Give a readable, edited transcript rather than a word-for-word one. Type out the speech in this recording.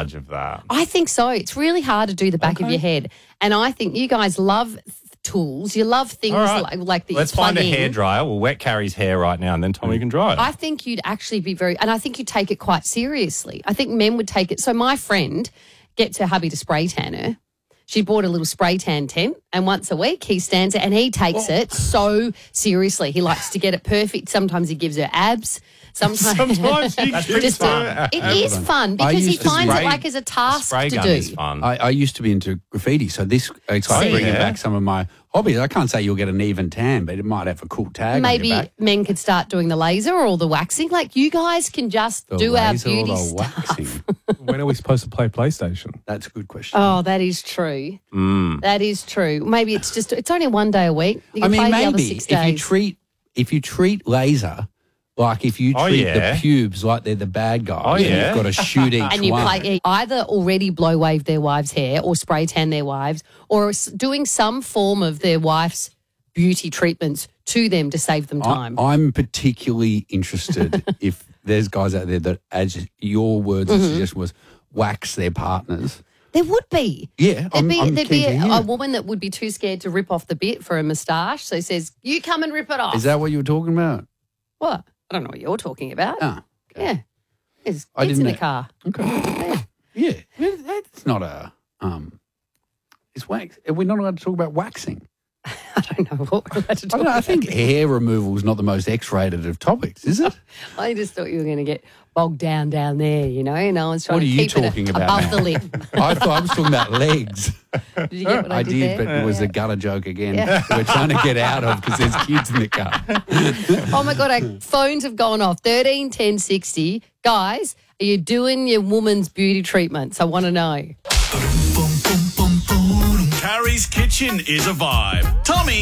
charge of that. I think so. It's really hard to do the back of your head. And I think you guys love tools. You love things like that. Let's find a hairdryer. We'll wet Carrie's hair right now and then Tommy can dry it. I think you'd actually be and I think you'd take it quite seriously. I think men would take it. So my friend gets her hubby to spray tan her. She bought a little spray tan tent, and once a week he stands it and he takes it so seriously. He likes to get it perfect. Sometimes he gives her abs. Sometimes he gives her it is fun because he finds it like as a task spray to gun do. is fun. I used to be into graffiti, so this it's like bringing back some of my hobbies. I can't say you'll get an even tan, but it might have a cool tag on your back. Maybe men could start doing the laser or the waxing. Like you guys can just do our beauty stuff. Waxing. When are we supposed to play PlayStation? That's a good question. Oh, that is true. That is true. Maybe it's only one day a week. You can play the other 6 days. if you treat laser like if you treat the pubes like they're the bad guys, you've got to shoot each one. And you play either already blow wave their wives' hair or spray tan their wives or doing some form of their wife's beauty treatments to them to save them time. I'm particularly interested if there's guys out there that, as your words and suggestion was, wax their partners. There would be. Yeah, there'd be a woman that would be too scared to rip off the bit for a moustache, so says, "You come and rip it off." Is that what you were talking about? What? I don't know what you're talking about. Oh, okay. Yeah. It's in the car. Okay. Yeah. That's not a it's wax. Are we not allowed to talk about waxing? I don't know what we're allowed to talk about. I think hair removal is not the most X-rated of topics, is it? I just thought you were going to get bogged down there, you know. No one's trying What to are you keep talking it about above now? the lip. I thought I was talking about legs. Did you get what I did there? but it was a gutter joke again. We're trying to get out of because there's kids in the car. Oh, my God, our phones have gone off. 13 10 60. Guys, are you doing your woman's beauty treatments? I want to know. Carrie's Kitchen is a vibe. Tommy